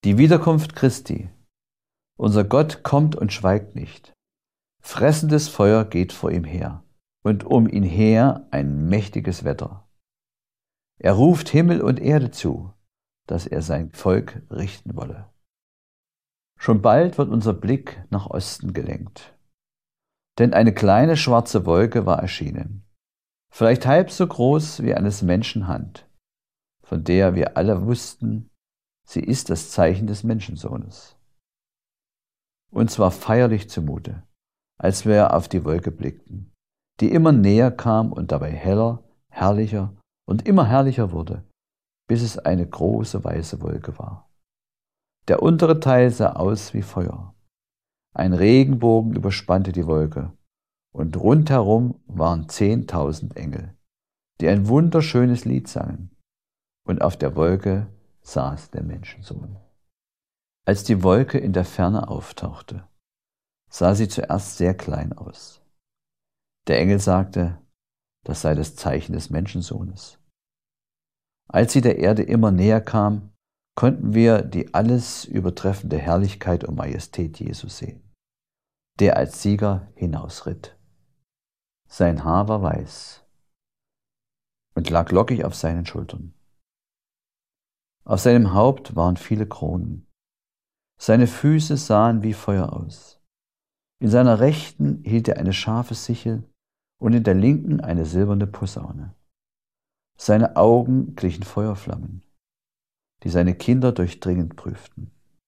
Die Wiederkunft Christi. Unser Gott kommt und schweigt nicht. Fressendes Feuer geht vor ihm her und um ihn her ein mächtiges Wetter. Er ruft Himmel und Erde zu, dass er sein Volk richten wolle. Schon bald wird unser Blick nach Osten gelenkt. Denn eine kleine schwarze Wolke war erschienen, vielleicht halb so groß wie eines Menschen Hand, von der wir alle wussten, sie ist das Zeichen des Menschensohnes. Uns war feierlich zumute, als wir auf die Wolke blickten, die immer näher kam und dabei heller, herrlicher und immer herrlicher wurde, bis es eine große weiße Wolke war. Der untere Teil sah aus wie Feuer. Ein Regenbogen überspannte die Wolke, und rundherum waren 10.000 Engel, die ein wunderschönes Lied sangen, und auf der Wolke saß der Menschensohn. Als die Wolke in der Ferne auftauchte, sah sie zuerst sehr klein aus. Der Engel sagte, das sei das Zeichen des Menschensohnes. Als sie der Erde immer näher kam, konnten wir die alles übertreffende Herrlichkeit und Majestät Jesu sehen, der als Sieger hinausritt. Sein Haar war weiß und lag lockig auf seinen Schultern. Auf seinem Haupt waren viele Kronen. Seine Füße sahen wie Feuer aus. In seiner Rechten hielt er eine scharfe Sichel und in der Linken eine silberne Posaune. Seine Augen glichen Feuerflammen, die seine Kinder durchdringend prüften.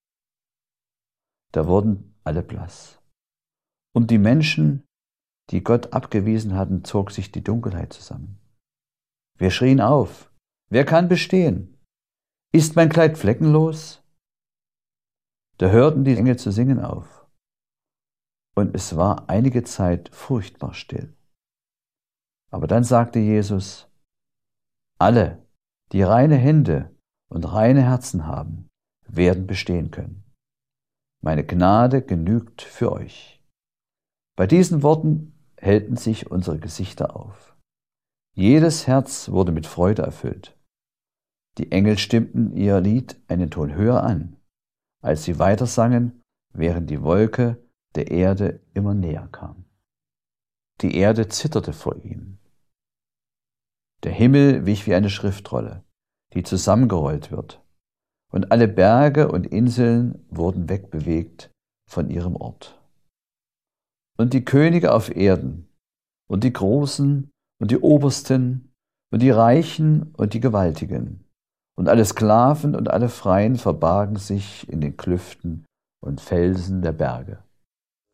Da wurden alle blass. Um die Menschen, die Gott abgewiesen hatten, zog sich die Dunkelheit zusammen. Wir schrien auf: Wer kann bestehen? Ist mein Kleid fleckenlos? Da hörten die Engel zu singen auf, und es war einige Zeit furchtbar still. Aber dann sagte Jesus: Alle, die reine Hände und reine Herzen haben, werden bestehen können. Meine Gnade genügt für euch. Bei diesen Worten hellten sich unsere Gesichter auf. Jedes Herz wurde mit Freude erfüllt. Die Engel stimmten ihr Lied einen Ton höher an, als sie weiter sangen, während die Wolke der Erde immer näher kam. Die Erde zitterte vor ihnen. Der Himmel wich wie eine Schriftrolle, die zusammengerollt wird, und alle Berge und Inseln wurden wegbewegt von ihrem Ort. Und die Könige auf Erden und die Großen und die Obersten und die Reichen und die Gewaltigen und alle Sklaven und alle Freien verbargen sich in den Klüften und Felsen der Berge.